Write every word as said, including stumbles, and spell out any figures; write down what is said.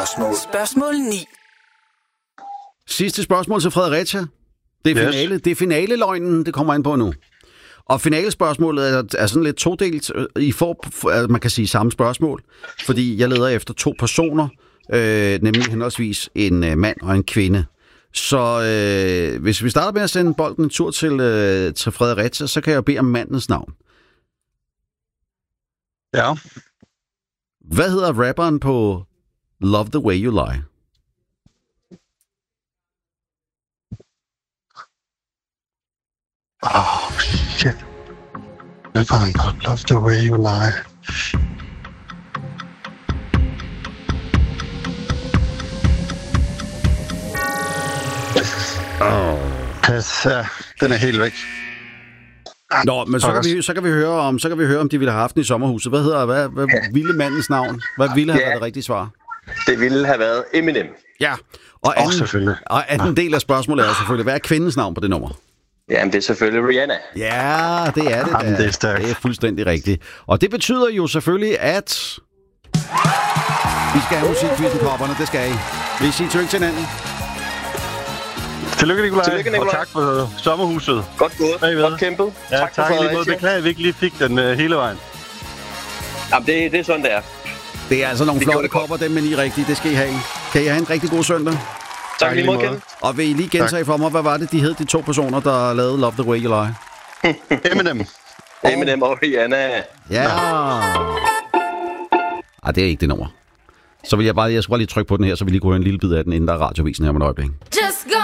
spørgsmål. Spørgsmål ni. Sidste spørgsmål til Fredericia. Det er Yes. finale. Det er finaleløgnen, det kommer ind på nu. Og finalespørgsmålet er, er sådan lidt todelt. I får, man kan sige, samme spørgsmål, fordi jeg leder efter to personer, øh, nemlig henholdsvis en øh, mand og en kvinde. Så øh, hvis vi starter med at sende bolden en tur til, øh, til Fredericia, så kan jeg bede om mandens navn. Ja. Hvad hedder rapperen på Love the Way You Lie? Oh, shit. Rapperen på Love the Way You Lie. Oh. Pas, ja, den er helt væk. Nå, men så kan, vi, så, kan vi høre om, så kan vi høre, om de ville have haft den i sommerhuset. Hvad hedder, hvad, hvad Ja. ville mandens navn? Hvad ville have Ja. været det rigtige svar? Det ville have været Eminem. Ja, og Åh, anden, selvfølgelig. og anden del af spørgsmålet er jo selvfølgelig, hvad er kvindens navn på det nummer? Jamen, det er selvfølgelig Rihanna. Ja, det er det. Jamen, da. det er stærkt. Det er fuldstændig rigtigt. Og det betyder jo selvfølgelig, at vi skal have musikquizzen, kopperne. Det skal I. Vil I sige tillykke til hinanden? Tillykke, Nikolaj. Tillykke, Nikolaj. Og tak for sommerhuset. Godt gået. Bagved. Godt kæmpet. Ja, tak for tak i lige måde. Fredericia. Beklager, at vi ikke lige fik den uh, hele vejen. Jamen, det, det er sådan, det er. Det er altså nogle Vi gjorde flotte det godt. kopper, dem men I rigtigt. Det skal I have. Kan I have en rigtig god søndag? Tak lige måde, Kenneth. Og vil I lige gentage for mig, hvad var det, de hed, de to personer, der lavede Love the Way You Lie? Eminem. Eminem og Rihanna. Ja. Ej, det er ikke det nummer. Så vil jeg bare, jeg skal bare lige trykke på den her, så vi lige kunne høre en lille bid af den, inden der er radiovisen her om et øjeblik.